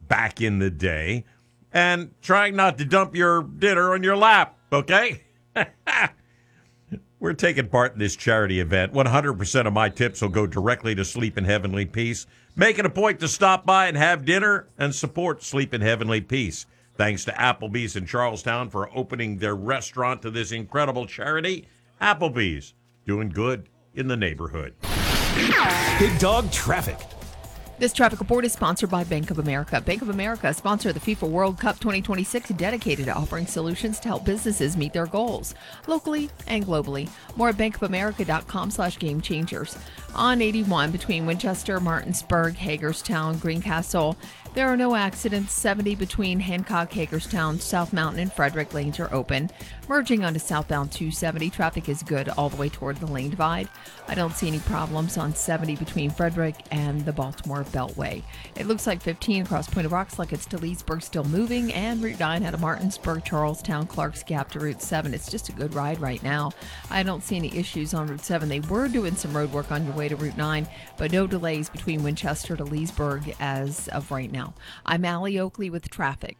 back in the day, and trying not to dump your dinner on your lap, okay? We're taking part in this charity event. 100% of my tips will go directly to Sleep in Heavenly Peace. Make it a point to stop by and have dinner and support Sleep in Heavenly Peace. Thanks to Applebee's in Charlestown for opening their restaurant to this incredible charity. Applebee's, doing good in the neighborhood. Big Dog Traffic. This traffic report is sponsored by Bank of America. Bank of America, sponsor of the FIFA World Cup 2026, dedicated to offering solutions to help businesses meet their goals, locally and globally. More at bankofamerica.com/game changers. On 81 between Winchester, Martinsburg, Hagerstown, Greencastle, there are no accidents. 70 between Hancock, Hagerstown, South Mountain, and Frederick lanes are open. Merging onto southbound 270, traffic is good all the way toward the lane divide. I don't see any problems on 70 between Frederick and the Baltimore Beltway. It looks like 15 across Point of Rocks like it's to Leesburg still moving, and Route 9 out of Martinsburg, Charlestown, Clarks Gap to Route 7. It's just a good ride right now. I don't see any issues on Route 7. They were doing some road work on your way to Route 9, but no delays between Winchester to Leesburg as of right now. I'm Allie Oakley with traffic.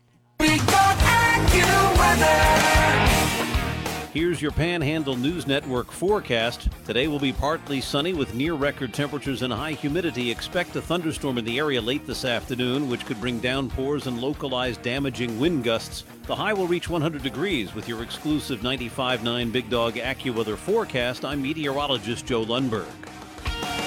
Here's your Panhandle News Network forecast. Today will be partly sunny with near record temperatures and high humidity. Expect a thunderstorm in the area late this afternoon, which could bring downpours and localized damaging wind gusts. The high will reach 100 degrees with your exclusive 95.9 Big Dog AccuWeather forecast. I'm meteorologist Joe Lundberg.